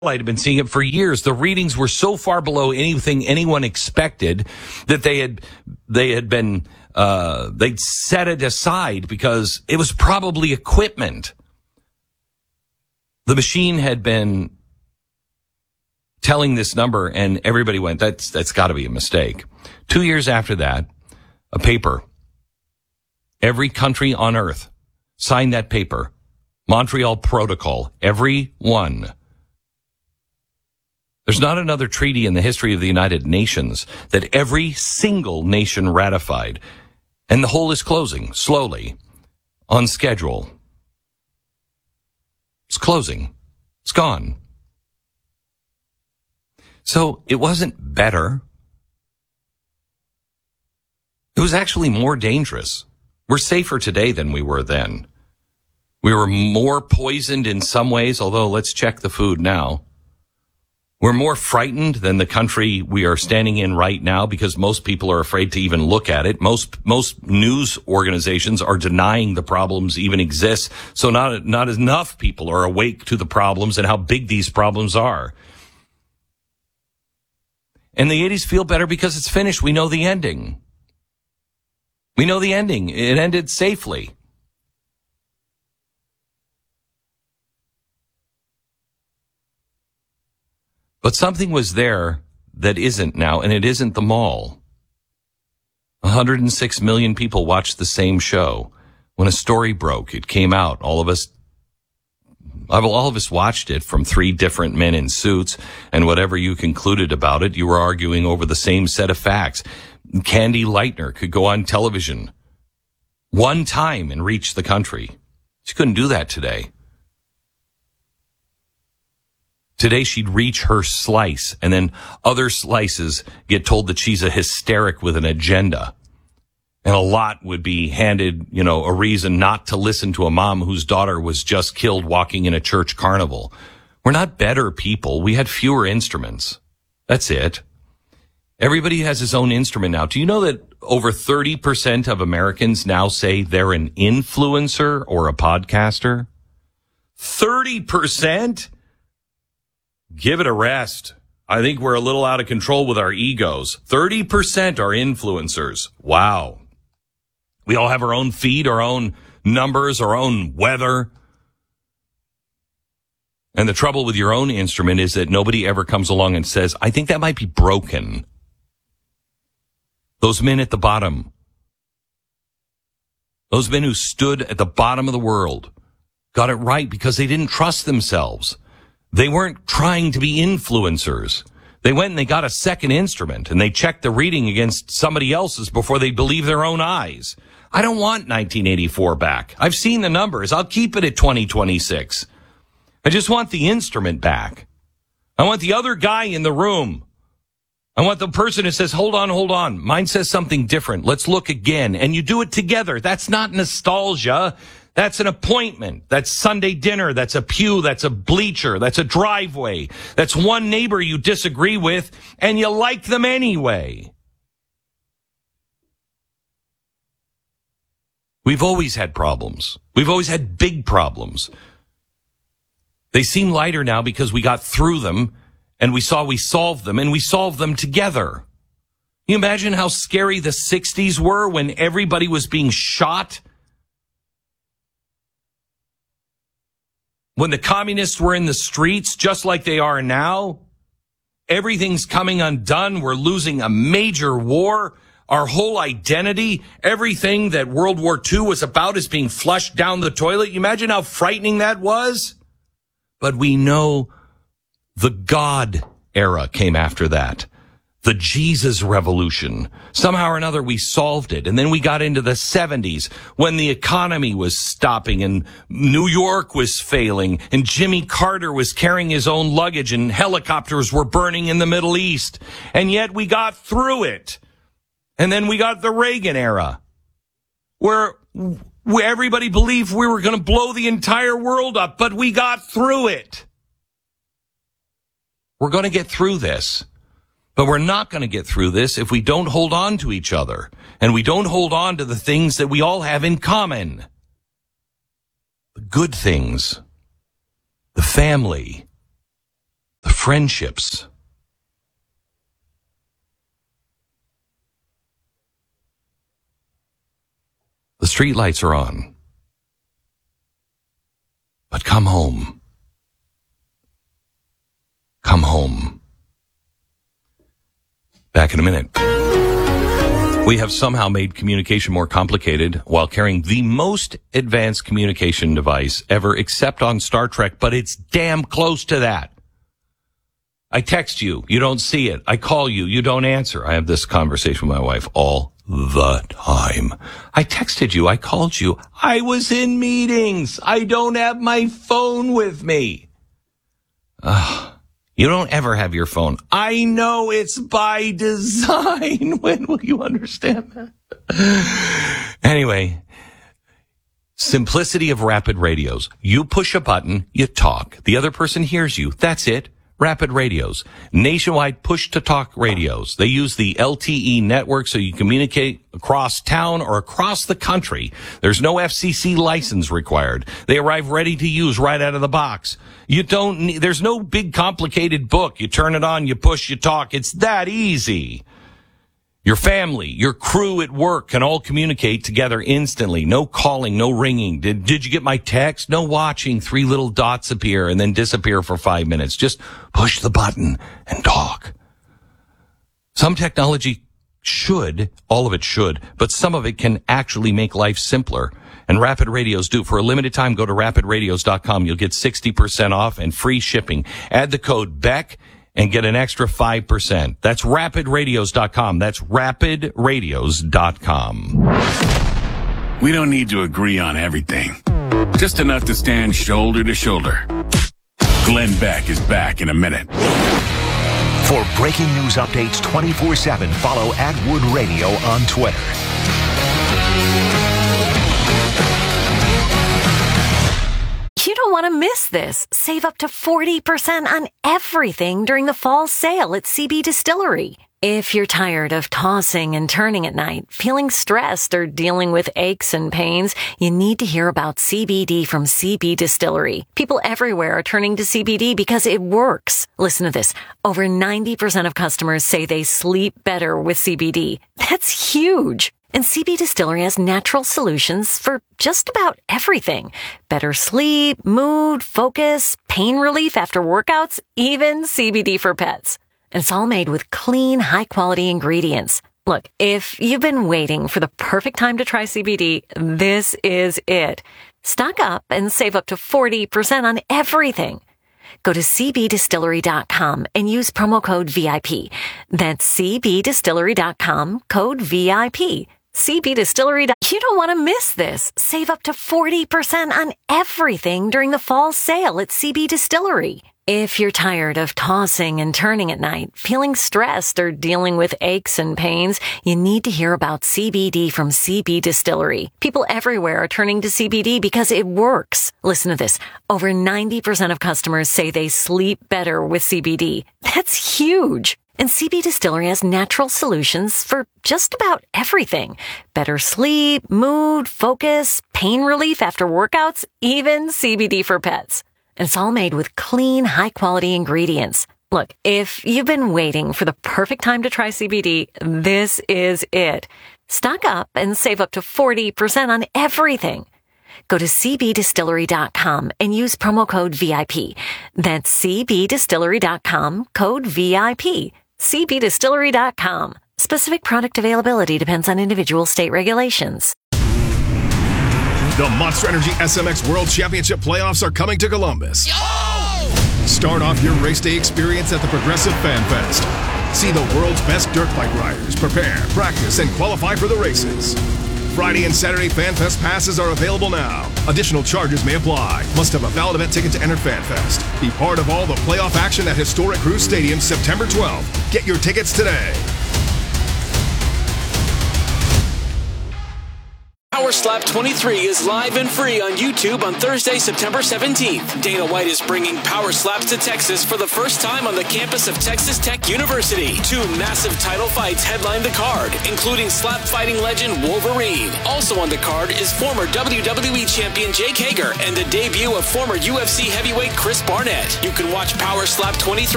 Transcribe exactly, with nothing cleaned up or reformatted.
I'd been seeing it for years. The readings were so far below anything anyone expected that they had they had been uh, they'd set it aside because it was probably equipment. The machine had been telling this number, and everybody went, "That's that's got to be a mistake." Two years after that, a paper. Every country on earth signed that paper, Montreal Protocol. Every one. There's not another treaty in the history of the United Nations that every single nation ratified. And the hole is closing, slowly, on schedule. It's closing. It's gone. So it wasn't better. It was actually more dangerous. We're safer today than we were then. We were more poisoned in some ways, although let's check the food now. We're more frightened than the country we are standing in right now because most people are afraid to even look at it. Most most news organizations are denying the problems even exist. So not not enough people are awake to the problems and how big these problems are. And the eighties feel better because it's finished. We know the ending. We know the ending. It ended safely. But something was there that isn't now, and it isn't the mall. one hundred six million people watched the same show. When a story broke, it came out. All of us, all of us watched it from three different men in suits, and whatever you concluded about it, you were arguing over the same set of facts. Candy Lightner could go on television one time and reach the country. She couldn't do that today. Today she'd reach her slice, and then other slices get told that she's a hysteric with an agenda. And a lot would be handed, you know, a reason not to listen to a mom whose daughter was just killed walking in a church carnival. We're not better people. We had fewer instruments. That's it. Everybody has his own instrument now. Do you know that over thirty percent of Americans now say they're an influencer or a podcaster? thirty percent? Give it a rest. I think we're a little out of control with our egos. thirty percent are influencers. Wow. We all have our own feed, our own numbers, our own weather. And the trouble with your own instrument is that nobody ever comes along and says, I think that might be broken. Those men at the bottom, those men who stood at the bottom of the world, got it right because they didn't trust themselves. They weren't trying to be influencers. They went and they got a second instrument and they checked the reading against somebody else's before they believed their own eyes. I don't want nineteen eighty-four back. I've seen the numbers. I'll keep it at twenty twenty-six. I just want the instrument back. I want the other guy in the room. I want the person who says, hold on, hold on. Mine says something different. Let's look again. And you do it together. That's not nostalgia. That's an appointment. That's Sunday dinner. That's a pew. That's a bleacher. That's a driveway. That's one neighbor you disagree with, and you like them anyway. We've always had problems. We've always had big problems. They seem lighter now because we got through them, and we saw we solved them, and we solved them together. Can you imagine how scary the sixties were when everybody was being shot? When the communists were in the streets, just like they are now, everything's coming undone. We're losing a major war. Our whole identity, everything that World War Two was about is being flushed down the toilet. You imagine how frightening that was? But we know the God era came after that. The Jesus revolution. Somehow or another, we solved it. And then we got into the seventies when the economy was stopping and New York was failing and Jimmy Carter was carrying his own luggage and helicopters were burning in the Middle East. And yet we got through it. And then we got the Reagan era where everybody believed we were going to blow the entire world up, but we got through it. We're going to get through this. But we're not going to get through this if we don't hold on to each other and we don't hold on to the things that we all have in common. The good things, the family, friendships. The streetlights are on. But come home. Come home. Back in a minute. We have somehow made communication more complicated while carrying the most advanced communication device ever, except on Star Trek, but it's damn close to that. I text you, you don't see it. I call you, you don't answer. I have this conversation with my wife all the time. I texted you, I called you. I was in meetings. I don't have my phone with me. Ugh. You don't ever have your phone. I know it's by design. When will you understand that? Anyway, simplicity of rapid radios. You push a button, you talk. The other person hears you. That's it. Rapid radios. Nationwide push-to-talk radios. They use the L T E network so you communicate across town or across the country. There's no F C C license required. They arrive ready to use right out of the box. You don't need, there's no big complicated book. You turn it on, you push, you talk. It's that easy. Your family, your crew at work can all communicate together instantly. No calling, no ringing. Did, did you get my text? No watching three little dots appear and then disappear for five minutes. Just push the button and talk. Some technology should, all of it should, but some of it can actually make life simpler. And Rapid Radios do. For a limited time, go to rapid radios dot com. You'll get sixty percent off and free shipping. Add the code Beck and get an extra five percent. That's rapid radios dot com. That's rapid radios dot com. We don't need to agree on everything. Just enough to stand shoulder to shoulder. Glenn Beck is back in a minute. For breaking news updates twenty-four seven, follow at Wood Radio on Twitter. You don't want to miss this. Save up to forty percent on everything during the fall sale at C B Distillery. If you're tired of tossing and turning at night, feeling stressed, or dealing with aches and pains, you need to hear about C B D from C B Distillery. People everywhere are turning to C B D because it works. Listen to this. Over ninety percent of customers say they sleep better with C B D. That's huge. And C B Distillery has natural solutions for just about everything. Better sleep, mood, focus, pain relief after workouts, even C B D for pets. And it's all made with clean, high-quality ingredients. Look, if you've been waiting for the perfect time to try C B D, this is it. Stock up and save up to forty percent on everything. Go to c b distillery dot com and use promo code V I P. That's c b distillery dot com, code V I P. C B Distillery. You don't want to miss this. Save up to forty percent on everything during the fall sale at C B Distillery. If you're tired of tossing and turning at night, feeling stressed, or dealing with aches and pains, you need to hear about C B D from C B Distillery. People everywhere are turning to C B D because it works. Listen to this. Over ninety percent of customers say they sleep better with C B D. That's huge. And C B Distillery has natural solutions for just about everything. Better sleep, mood, focus, pain relief after workouts, even C B D for pets. And it's all made with clean, high-quality ingredients. Look, if you've been waiting for the perfect time to try C B D, this is it. Stock up and save up to forty percent on everything. Go to c b distillery dot com and use promo code V I P. That's c b distillery dot com, code V I P. c b distillery dot com. Specific product availability depends on individual state regulations. The Monster Energy S M X World Championship playoffs are coming to Columbus. Yo! Start off your race day experience at the Progressive Fan Fest. See the world's best dirt bike riders prepare, practice, and qualify for the races. Friday and Saturday Fan Fest passes are available now. Additional charges may apply. Must have a valid event ticket to enter Fan Fest. Be part of all the playoff action at Historic Cruise Stadium September twelfth. Get your tickets today. Power Slap twenty-three is live and free on YouTube on Thursday, September seventeenth. Dana White is bringing Power Slaps to Texas for the first time on the campus of Texas Tech University. Two massive title fights headline the card, including slap fighting legend Wolverine. Also on the card is former W W E champion Jake Hager and the debut of former U F C heavyweight Chris Barnett. You can watch Power Slap twenty-three